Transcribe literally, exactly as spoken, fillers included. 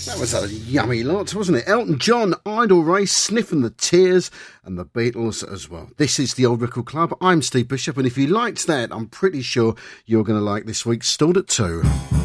That was a yummy lot, wasn't it? Elton John, Idle Race, Sniffing the Tears, and the Beatles as well. This is the Old Record Club. I'm Steve Bishop, and if you liked that, I'm pretty sure you're going to like this week's Stalled at Two.